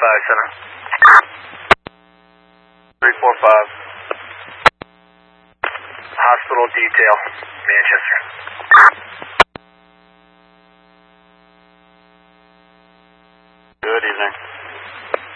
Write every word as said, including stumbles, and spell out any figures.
five, center. three four five. Hospital detail, Manchester. Good evening.